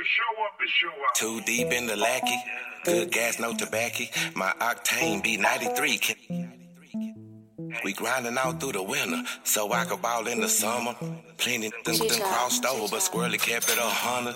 Too deep in the lackey, good gas, no tobacco. My octane be 93. We grinding out through the winter, so I could ball in the summer. Plenty done crossed over, but Squirrely kept it 100.